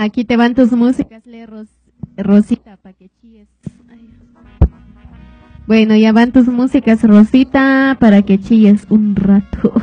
Aquí te van tus músicas, lee Rosita, para que chilles. Ay. Bueno, ya van tus músicas, Rosita, para que chilles un rato.